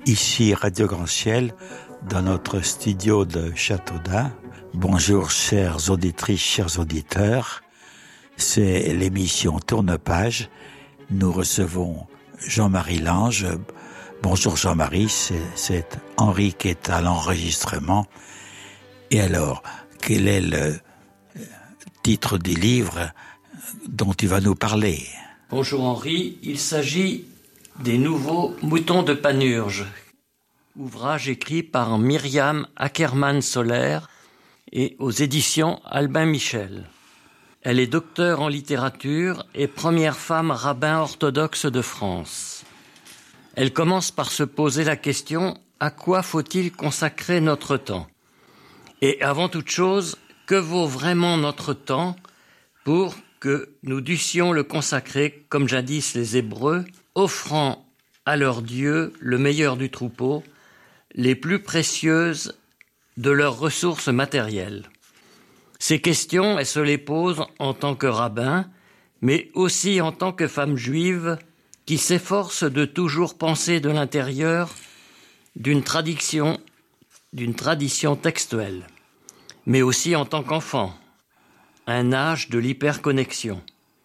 Ici Radio Grand Ciel, dans notre studio de Châteaudun. Bonjour chères auditrices, chers auditeurs. C'est l'émission Tourne-Page. Nous recevons Jean-Marie Lange. Bonjour Jean-Marie, c'est Henri qui est à l'enregistrement. Et alors, quel est le titre du livre dont tu vas nous parler? Bonjour Henri, il s'agit des nouveaux moutons de Panurge, ouvrage écrit par Myriam Ackerman-Soler et aux éditions Albin Michel. Elle est docteure en littérature et première femme rabbin orthodoxe de France. Elle commence par se poser la question « À quoi faut-il consacrer notre temps ?» Et avant toute chose, que vaut vraiment notre temps pour que nous dussions le consacrer, comme jadis les Hébreux, offrant à leur Dieu le meilleur du troupeau, les plus précieuses de leurs ressources matérielles. Ces questions, elle se les pose en tant que rabbin, mais aussi en tant que femme juive qui s'efforce de toujours penser de l'intérieur d'une tradition textuelle, mais aussi en tant qu'enfant, un âge de l'hyperconnexion.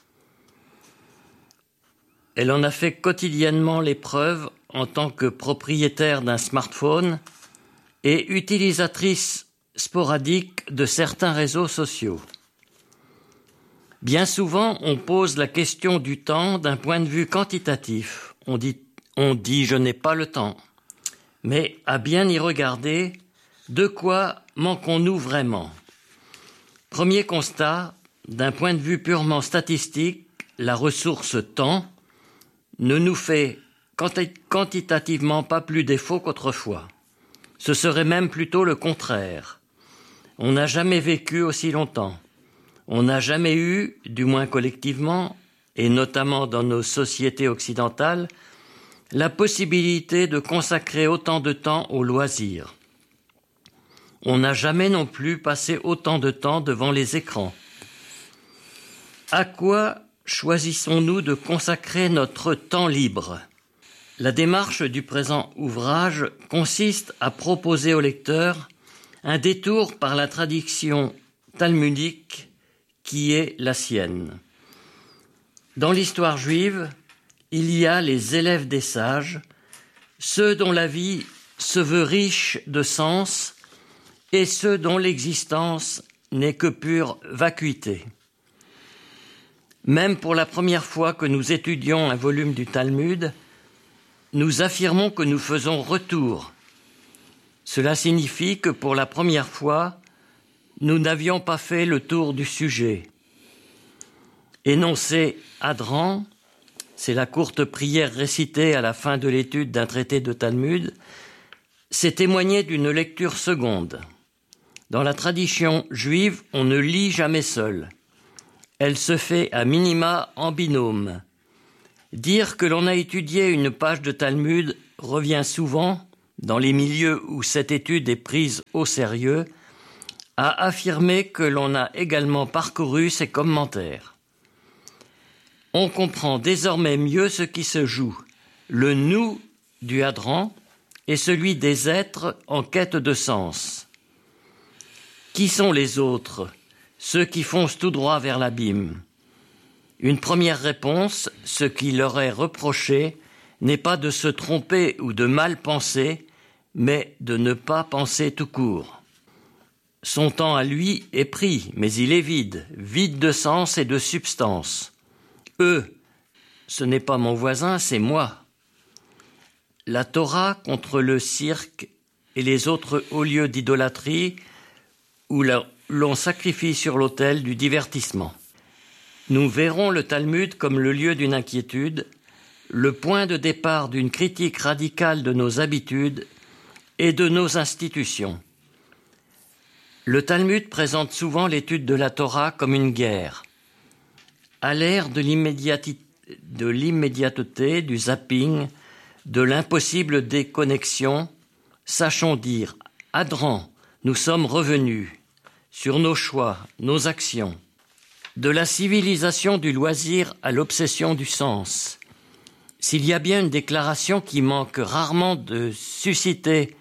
Elle en a fait quotidiennement l'épreuve en tant que propriétaire d'un smartphone et utilisatrice sporadique de certains réseaux sociaux. Bien souvent, on pose la question du temps d'un point de vue quantitatif. On dit « je n'ai pas le temps ». Mais à bien y regarder, de quoi manquons-nous vraiment ? Premier constat, d'un point de vue purement statistique, la ressource temps ne nous fait quantitativement pas plus défaut qu'autrefois. Ce serait même plutôt le contraire. On n'a jamais vécu aussi longtemps. On n'a jamais eu, du moins collectivement, et notamment dans nos sociétés occidentales, la possibilité de consacrer autant de temps aux loisirs. On n'a jamais non plus passé autant de temps devant les écrans. À quoi choisissons-nous de consacrer notre temps libre ? La démarche du présent ouvrage consiste à proposer au lecteur un détour par la tradition talmudique qui est la sienne. Dans l'histoire juive, il y a les élèves des sages, ceux dont la vie se veut riche de sens et ceux dont l'existence n'est que pure vacuité. Même pour la première fois que nous étudions un volume du Talmud, nous affirmons que nous faisons retour. Cela signifie que pour la première fois, nous n'avions pas fait le tour du sujet. Énoncer Hadran, c'est la courte prière récitée à la fin de l'étude d'un traité de Talmud, c'est témoigner d'une lecture seconde. Dans la tradition juive, on ne lit jamais seul. Elle se fait à minima en binôme. Dire que l'on a étudié une page de Talmud revient souvent, dans les milieux où cette étude est prise au sérieux, à affirmer que l'on a également parcouru ses commentaires. On comprend désormais mieux ce qui se joue, le nous du Hadran et celui des êtres en quête de sens. Qui sont les autres, ceux qui foncent tout droit vers l'abîme ? Une première réponse, ce qui leur est reproché, n'est pas de se tromper ou de mal penser, mais de ne pas penser tout court. Son temps à lui est pris, mais il est vide de sens et de substance. Eux, ce n'est pas mon voisin, c'est moi. La Torah contre le cirque et les autres hauts lieux d'idolâtrie où l'on sacrifie sur l'autel du divertissement. Nous verrons le Talmud comme le lieu d'une inquiétude, le point de départ d'une critique radicale de nos habitudes et de nos institutions. Le Talmud présente souvent l'étude de la Torah comme une guerre. À l'ère de l'immédiateté, du zapping, de l'impossible déconnexion, sachons dire « Hadran, nous sommes revenus » sur nos choix, nos actions. De la civilisation du loisir à l'obsession du sens, S'il y a bien une déclaration qui manque rarement de susciter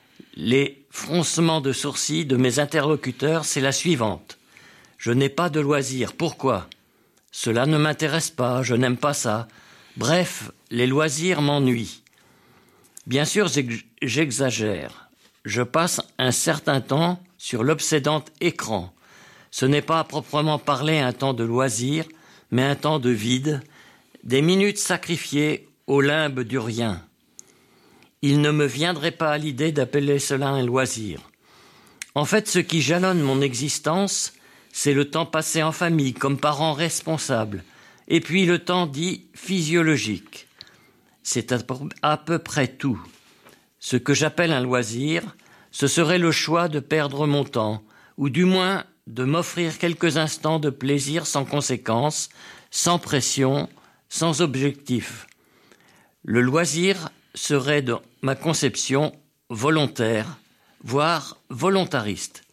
les froncements de sourcils de mes interlocuteurs, c'est la suivante. Je n'ai pas de loisirs. Pourquoi ? Cela ne m'intéresse pas, je n'aime pas ça. Bref, les loisirs m'ennuient. Bien sûr, j'exagère. Je passe un certain temps sur l'obsédant écran. Ce n'est pas à proprement parler un temps de loisir, mais un temps de vide, des minutes sacrifiées au limbe du rien. Il ne me viendrait pas à l'idée d'appeler cela un loisir. En fait, ce qui jalonne mon existence, c'est le temps passé en famille, comme parent responsable, et puis le temps dit physiologique. C'est à peu près tout. Ce que j'appelle un loisir, ce serait le choix de perdre mon temps, ou du moins de m'offrir quelques instants de plaisir sans conséquence, sans pression, sans objectif. Le loisir serait, dans ma conception, volontaire, voire volontariste.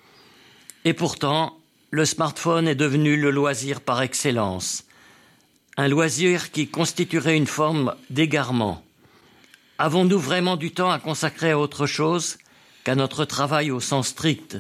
Et pourtant, le smartphone est devenu le loisir par excellence, un loisir qui constituerait une forme d'égarement. Avons-nous vraiment du temps à consacrer à autre chose qu'à notre travail au sens strict,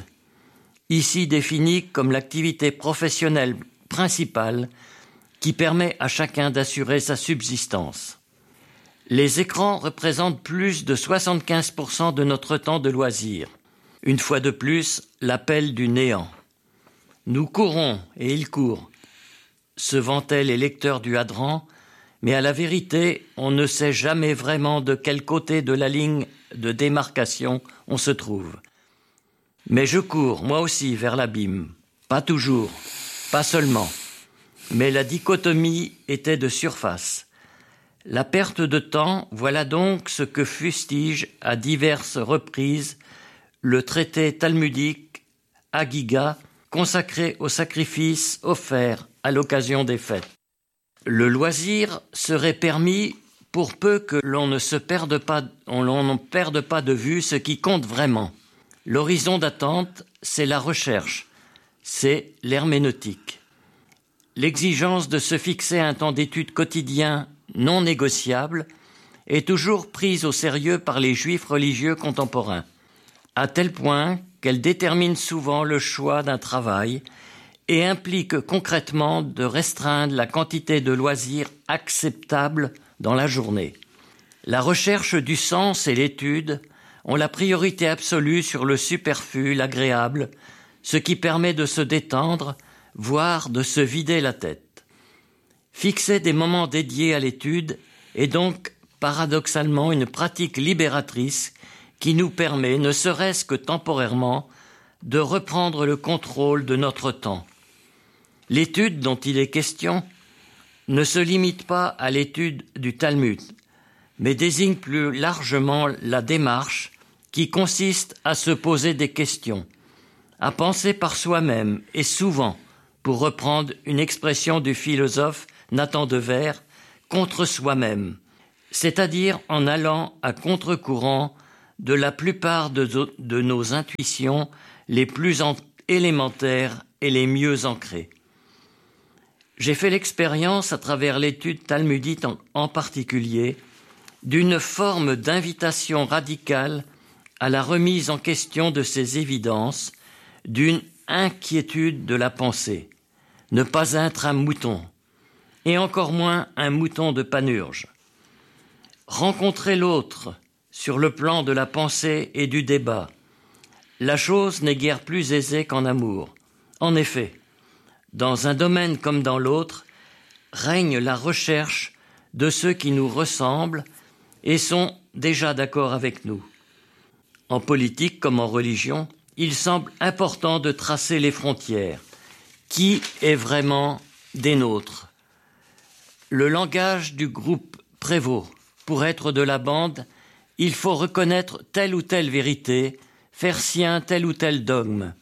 ici défini comme l'activité professionnelle principale qui permet à chacun d'assurer sa subsistance. Les écrans représentent plus de 75% de notre temps de loisir. Une fois de plus, l'appel du néant. Nous courons et ils courent, se vantaient les lecteurs du Hadran, mais à la vérité, on ne sait jamais vraiment de quel côté de la ligne de démarcation on se trouve. Mais je cours, moi aussi, vers l'abîme. Pas toujours, pas seulement. Mais la dichotomie était de surface. La perte de temps, voilà donc ce que fustige à diverses reprises le traité talmudique Hagiga, consacré au sacrifice offert à l'occasion des fêtes. Le loisir serait permis pour peu que l'on ne perde pas de vue ce qui compte vraiment. L'horizon d'attente, c'est la recherche, c'est l'herméneutique. L'exigence de se fixer un temps d'étude quotidien non négociable est toujours prise au sérieux par les juifs religieux contemporains, à tel point qu'elle détermine souvent le choix d'un travail et implique concrètement de restreindre la quantité de loisirs acceptables dans la journée. La recherche du sens et l'étude ont la priorité absolue sur le superflu, l'agréable, ce qui permet de se détendre, voire de se vider la tête. Fixer des moments dédiés à l'étude est donc paradoxalement une pratique libératrice qui nous permet, ne serait-ce que temporairement, de reprendre le contrôle de notre temps. L'étude dont il est question ne se limite pas à l'étude du Talmud, mais désigne plus largement la démarche qui consiste à se poser des questions, à penser par soi-même et souvent, pour reprendre une expression du philosophe Nathan Dever, contre soi-même, c'est-à-dire en allant à contre-courant de la plupart de nos intuitions les plus élémentaires et les mieux ancrées. J'ai fait l'expérience, à travers l'étude talmudique en particulier, d'une forme d'invitation radicale à la remise en question de ces évidences, d'une inquiétude de la pensée, ne pas être un mouton, et encore moins un mouton de Panurge. Rencontrer l'autre sur le plan de la pensée et du débat, la chose n'est guère plus aisée qu'en amour. En effet, dans un domaine comme dans l'autre, règne la recherche de ceux qui nous ressemblent et sont déjà d'accord avec nous. En politique comme en religion, il semble important de tracer les frontières. Qui est vraiment des nôtres ? Le langage du groupe prévaut. Pour être de la bande, il faut reconnaître telle ou telle vérité, faire sien tel ou tel dogme.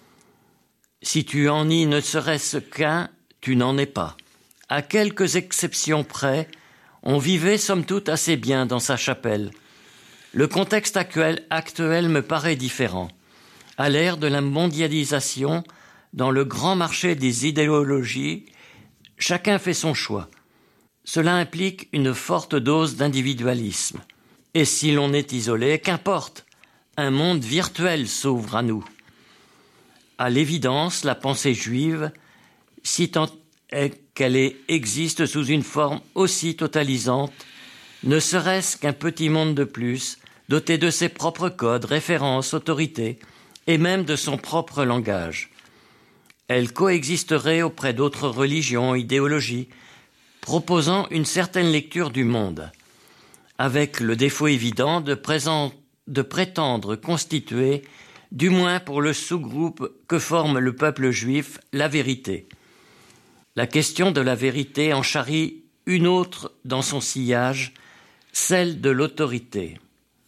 Si tu en nies ne serait-ce qu'un, tu n'en es pas. À quelques exceptions près, on vivait somme toute assez bien dans sa chapelle. Le contexte actuel me paraît différent. À l'ère de la mondialisation, dans le grand marché des idéologies, chacun fait son choix. cela implique une forte dose d'individualisme. Et si l'on est isolé, qu'importe, un monde virtuel s'ouvre à nous. À l'évidence, la pensée juive, si tant est qu'elle existe sous une forme aussi totalisante, ne serait-ce qu'un petit monde de plus, doté de ses propres codes, références, autorités, et même de son propre langage. Elle coexisterait auprès d'autres religions, idéologies, proposant une certaine lecture du monde, avec le défaut évident de prétendre constituer, du moins pour le sous-groupe que forme le peuple juif, la vérité. La question de la vérité en charrie une autre dans son sillage, celle de l'autorité.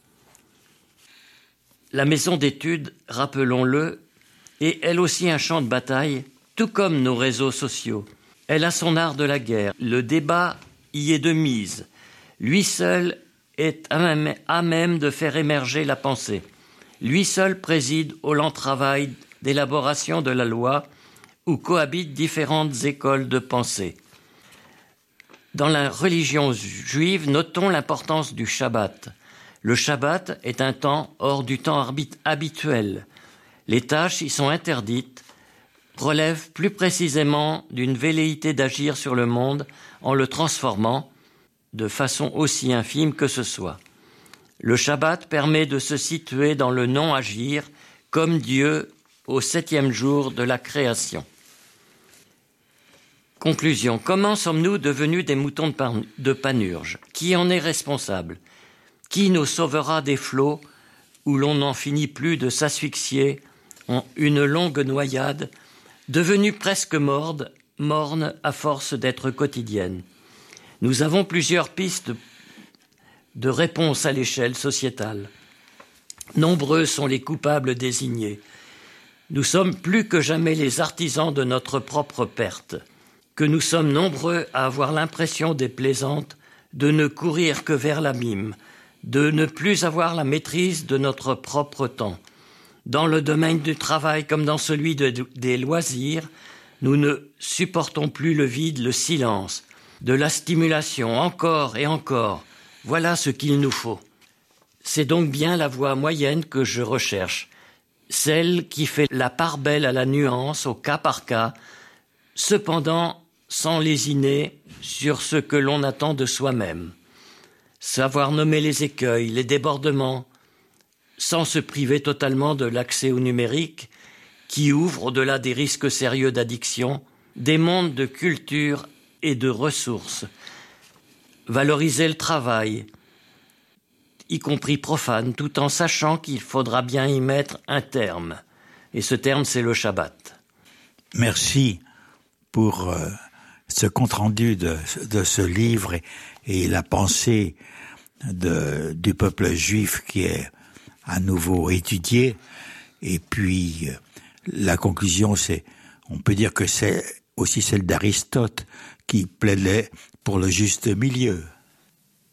La maison d'études, rappelons-le, est elle aussi un champ de bataille, tout comme nos réseaux sociaux. Elle a son art de la guerre. Le débat y est de mise. Lui seul est à même de faire émerger la pensée. Lui seul préside au lent travail d'élaboration de la loi où cohabitent différentes écoles de pensée. Dans la religion juive, notons l'importance du Shabbat. Le Shabbat est un temps hors du temps habituel. Les tâches y sont interdites, relèvent plus précisément d'une velléité d'agir sur le monde en le transformant, de façon aussi infime que ce soit. Le Shabbat permet de se situer dans le non-agir, comme Dieu au 7e jour de la création. Conclusion. Comment sommes-nous devenus des moutons de Panurge? Qui en est responsable? Qui nous sauvera des flots où l'on n'en finit plus de s'asphyxier en une longue noyade, devenue presque morne à force d'être quotidienne? Nous avons plusieurs pistes de réponse à l'échelle sociétale. Nombreux sont les coupables désignés. Nous sommes plus que jamais les artisans de notre propre perte, que nous sommes nombreux à avoir l'impression déplaisante de ne courir que vers l'abîme, de ne plus avoir la maîtrise de notre propre temps. Dans le domaine du travail comme dans celui des loisirs, nous ne supportons plus le vide, le silence, de la stimulation, encore et encore. Voilà ce qu'il nous faut. C'est donc bien la voie moyenne que je recherche, celle qui fait la part belle à la nuance, au cas par cas, cependant sans lésiner sur ce que l'on attend de soi-même. Savoir nommer les écueils, les débordements, sans se priver totalement de l'accès au numérique, qui ouvre, au-delà des risques sérieux d'addiction, des mondes de culture et de ressources. Valoriser le travail, y compris profane, tout en sachant qu'il faudra bien y mettre un terme. Et ce terme, c'est le Shabbat. Merci pour ce compte-rendu de ce livre et la pensée du peuple juif qui est à nouveau étudiée. Et puis, la conclusion, on peut dire que c'est aussi celle d'Aristote qui plaidait pour le juste milieu.